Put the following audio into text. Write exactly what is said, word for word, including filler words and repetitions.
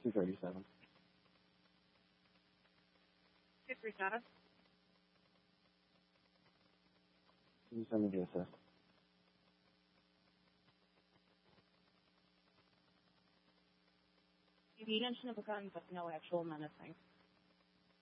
two thirty-seven. two three seven. Can you send me the assist? The intention of a gun, but no actual menacing.